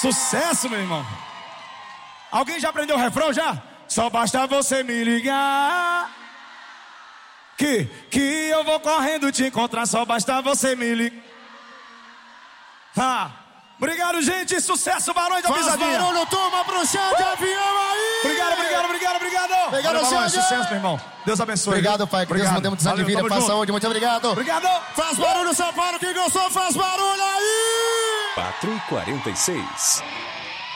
Sucesso, meu irmão. Alguém já aprendeu o refrão já? Só basta você me ligar que eu vou correndo te encontrar. Só basta você me ligar. Obrigado, gente. Sucesso, Barões da Pisadinha. Faz barulho, turma, pro chão de avião aí. Obrigado. Obrigado, Barões, sucesso, meu irmão. Deus abençoe. Obrigado, pai. Que Deus nos dê muitos anos de vida, paz, saúde. Muito obrigado. Obrigado. Faz barulho, São Paulo. Quem gostou, faz barulho aí. 4h46.